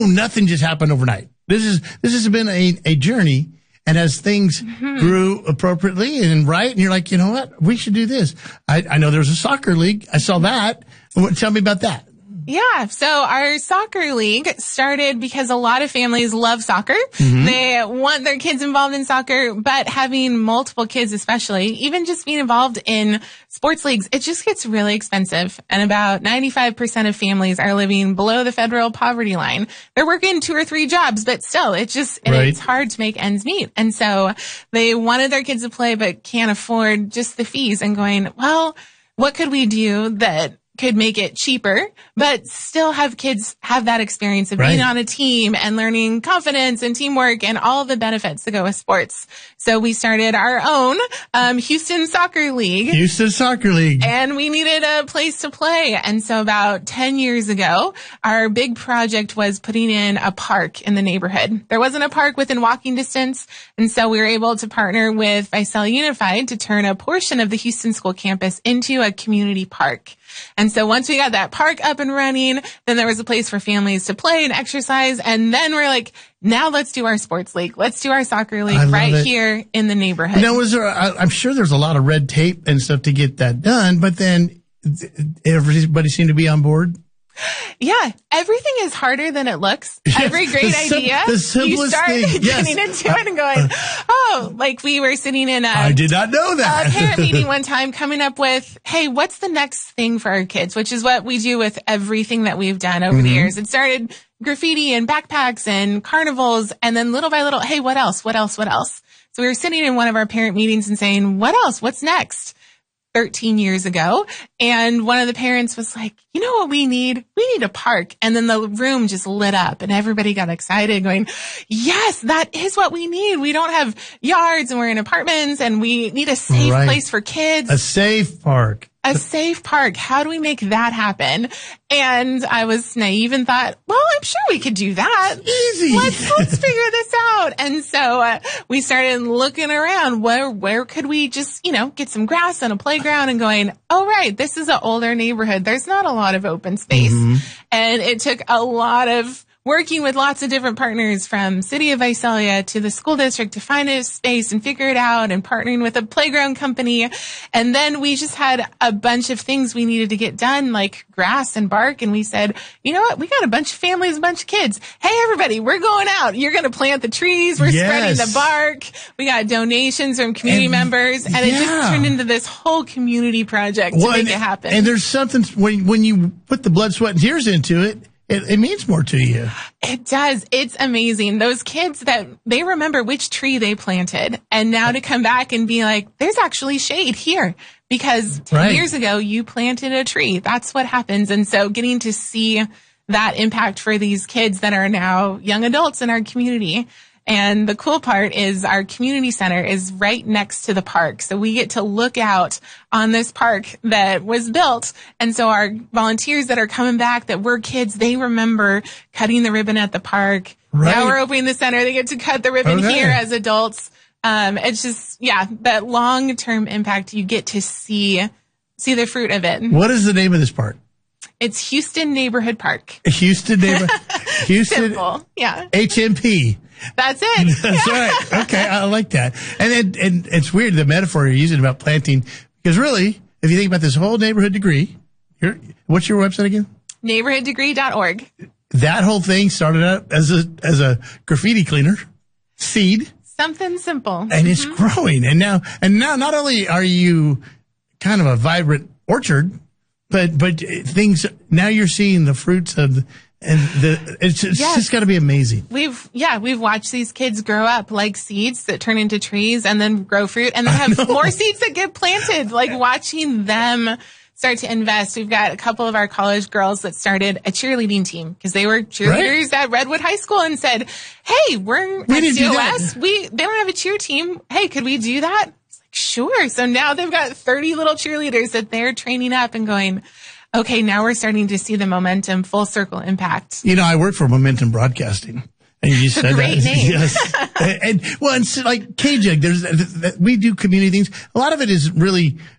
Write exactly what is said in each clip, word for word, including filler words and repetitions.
nothing just happened overnight. This is this has been a, a journey. And as things mm-hmm. grew appropriately and right, and you're like, you know what? We should do this. I, I know there's a soccer league. I saw that. Tell me about that. Yeah. So our soccer league started because a lot of families love soccer. Mm-hmm. They want their kids involved in soccer, but having multiple kids, especially, even just being involved in sports leagues, it just gets really expensive. And about ninety-five percent of families are living below the federal poverty line. They're working two or three jobs, but still, it just, right. it's hard to make ends meet. And so they wanted their kids to play, but can't afford just the fees, and going, well, what could we do that could make it cheaper, but still have kids have that experience of right. being on a team and learning confidence and teamwork and all the benefits that go with sports. So we started our own um Houston Soccer League. Houston Soccer League. And we needed a place to play. And so about ten years ago, our big project was putting in a park in the neighborhood. There wasn't a park within walking distance. And so we were able to partner with Visalia Unified to turn a portion of the Houston school campus into a community park. And so once we got that park up and running, then there was a place for families to play and exercise. And then we're like, now let's do our sports league. Let's do our soccer league right it. here in the neighborhood. Now, was there, I, I'm sure there's a lot of red tape and stuff to get that done, but then everybody seemed to be on board. Yeah, everything is harder than it looks. Every great the sim- idea, the simplest you start thing. getting Yes. into it and going, oh, like we were sitting in a, I did not know that. a parent meeting one time coming up with, hey, what's the next thing for our kids? Which is what we do with everything that we've done over mm-hmm. the years. It started graffiti and backpacks and carnivals, and then little by little, hey, what else? What else? What else? So we were sitting in one of our parent meetings and saying, what else? What's next? thirteen years ago. And one of the parents was like, you know what we need? We need a park. And then the room just lit up and everybody got excited going, yes, that is what we need. We don't have yards and we're in apartments and we need a safe right. place for kids. A safe park. A safe park. How do we make that happen? And I was naive and thought, well, I'm sure we could do that. Easy. Let's, let's figure this out. And so uh, we started looking around. Where, where could we just, you know, get some grass and a playground and going, oh, right, this is an older neighborhood. There's not a lot of open space. Mm-hmm. And it took a lot of working with lots of different partners from City of Visalia to the school district to find a space and figure it out, and partnering with a playground company. And then we just had a bunch of things we needed to get done, like grass and bark. And we said, you know what? We got a bunch of families, a bunch of kids. Hey, everybody, we're going out. You're going to plant the trees. We're yes. spreading the bark. We got donations from community and, members. And yeah. it just turned into this whole community project well, to make and, it happen. And there's something, when, when you put the blood, sweat, and tears into it, It, it means more to you. It does. It's amazing. Those kids that they remember which tree they planted, and now to come back and be like, there's actually shade here because ten right. years ago you planted a tree. That's what happens. And so getting to see that impact for these kids that are now young adults in our community. And the cool part is our community center is right next to the park. So we get to look out on this park that was built. And so our volunteers that are coming back that were kids, they remember cutting the ribbon at the park. Right. Now we're opening the center. They get to cut the ribbon okay. here as adults. Um, it's just, yeah, that long-term impact. You get to see, see the fruit of it. What is the name of this park? It's Houston Neighborhood Park. Houston Neighborhood. Houston. Simple. Yeah. H N P. That's it. That's yeah. right. Okay, I like that. And then, and it's weird the metaphor you're using about planting, because really, if you think about this whole neighborhood degree, here, what's your website again? neighborhood degree dot org. That whole thing started out as a as a graffiti cleaner seed. Something simple. And mm-hmm. it's growing. And now, and now, not only are you kind of a vibrant orchard, but but things. Now you're seeing the fruits of. The, And the, it's, it's yes. just got to be amazing. We've, yeah, we've watched these kids grow up like seeds that turn into trees and then grow fruit and then have more seeds that get planted. Like watching them start to invest. We've got a couple of our college girls that started a cheerleading team because they were cheerleaders right. at Redwood High School and said, hey, we're we at C O S. We, they don't have a cheer team. Hey, could we do that? It's like, sure. So now they've got thirty little cheerleaders that they're training up and going, okay, now we're starting to see the momentum, full circle impact. You know, I work for Momentum Broadcasting. And you just it's said a great that. name. Yes. and, and well, it's like K J, there's, we do community things. A lot of it is really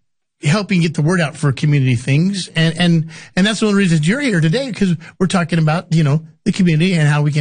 helping get the word out for community things. And, and, and that's one of the reasons you're here today, because we're talking about, you know, the community and how we can